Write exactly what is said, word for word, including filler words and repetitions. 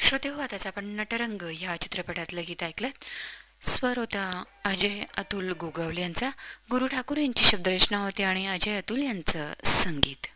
श्रोते हो, आताच आपण नटरंग ह्या चित्रपटातलं गीत ऐकलं. स्वर होता अजय अतुल गोगवले यांचा. गुरु ठाकूर यांची शब्दरचना होती आणि अजय अतुल यांचं संगीत.